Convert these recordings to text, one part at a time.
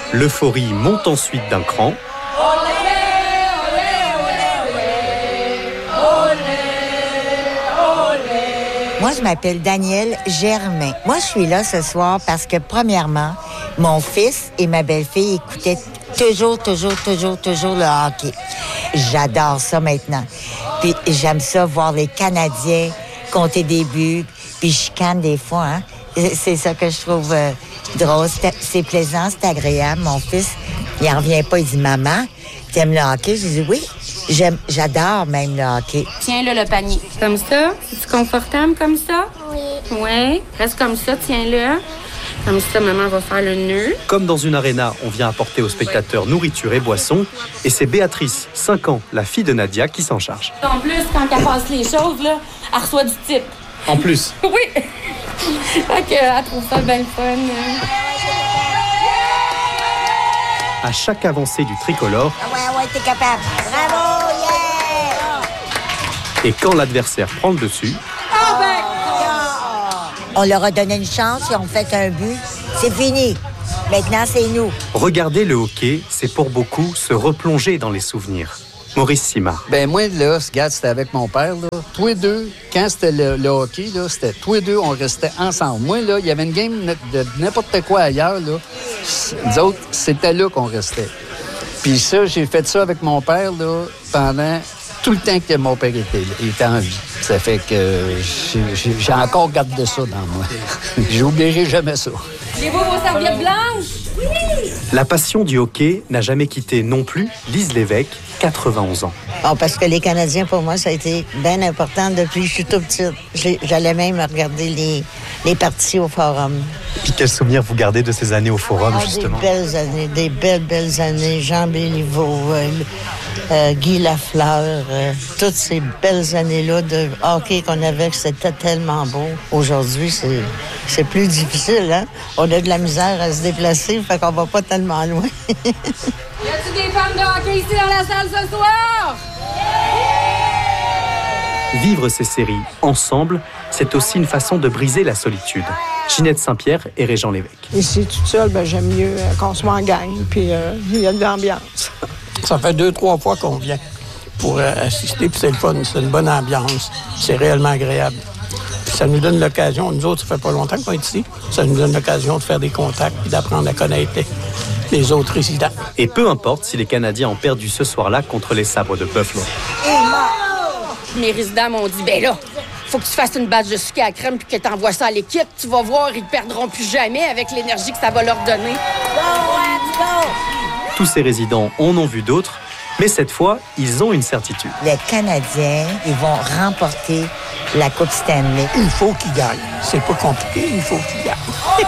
L'euphorie monte ensuite d'un cran. Moi, je m'appelle Danielle Germain. Moi, je suis là ce soir parce que, premièrement, mon fils et ma belle-fille écoutaient toujours le hockey. J'adore ça maintenant. Puis j'aime ça voir les Canadiens compter des buts, puis je chicane des fois, hein. C'est ça que je trouve drôle. C'est plaisant, c'est agréable. Mon fils, il en revient pas, il dit « Maman, t'aimes le hockey? » Je dis « Oui, j'adore même le hockey. » Tiens là le panier. Comme ça? C'est confortable comme ça? Oui. Ouais. Reste comme ça, tiens-le. Comme ça, maman va faire le nœud. Comme dans une aréna, on vient apporter aux spectateurs nourriture et boissons. Et c'est Béatrice, 5 ans, la fille de Nadia, qui s'en charge. En plus, quand elle passe les choses, là, elle reçoit du type. En plus? Oui. Fait qu'elle trouve ça bien le fun. À chaque avancée du tricolore... Ouais, t'es capable. Bravo, yeah! Et quand l'adversaire prend le dessus... On leur a donné une chance, ils ont fait un but. C'est fini. Maintenant, c'est nous. Regarder le hockey, c'est pour beaucoup se replonger dans les souvenirs. Maurice Simard. Ben moi, là, regarde, c'était avec mon père, là. Tous les deux, quand c'était le hockey, là, c'était tous les deux, on restait ensemble. Moi, là, il y avait une game de n'importe quoi ailleurs, là. Nous autres, c'était là qu'on restait. Puis ça, j'ai fait ça avec mon père, là, pendant tout le temps que mon père était en vie. Ça fait que j'ai encore gardé ça dans moi. J'oublierai jamais ça. Voulez-vous vos serviettes blanches? Oui! La passion du hockey n'a jamais quitté non plus Lise Lévesque, 91 ans. Oh, parce que les Canadiens, pour moi, ça a été bien important depuis que je suis toute petite. J'allais même regarder les parties au Forum. Puis quel souvenir vous gardez de ces années au Forum, justement? Des belles années. Jean Béliveau, Guy Lafleur, toutes ces belles années-là de hockey qu'on avait, que c'était tellement beau. Aujourd'hui, c'est plus difficile, hein? On a de la misère à se déplacer, fait qu'on va pas tellement loin. Y a-t-il des fans de hockey ici dans la salle ce soir? Vivre ces séries ensemble, c'est aussi une façon de briser la solitude. Ginette Saint-Pierre et Régent Lévesque. Ici, toute seule, j'aime mieux qu'on soit en gang, puis il y a de l'ambiance. Ça fait 2-3 fois qu'on vient pour assister, puis c'est le fun, c'est une bonne ambiance. C'est réellement agréable. Puis ça nous donne l'occasion, nous autres, ça fait pas longtemps qu'on est ici, ça nous donne l'occasion de faire des contacts et d'apprendre à connaître les autres résidents. Et peu importe si les Canadiens ont perdu ce soir-là contre les Sabres de Buffalo. Mes résidents m'ont dit, ben là, faut que tu fasses une batch de sucre à la crème puis que tu envoies ça à l'équipe. Tu vas voir, ils ne perdront plus jamais avec l'énergie que ça va leur donner. Tous ces résidents en ont vu d'autres, mais cette fois, ils ont une certitude. Les Canadiens, ils vont remporter la Coupe Stanley. Il faut qu'ils gagnent. C'est pas compliqué, il faut qu'ils gagnent.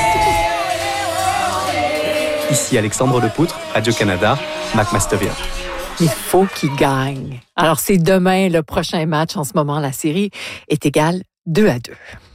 Ici Alexandre Lepoutre, Radio-Canada, McMasterville. Il faut qu'ils gagnent. Alors, c'est demain le prochain match. En ce moment, la série est égale 2-2.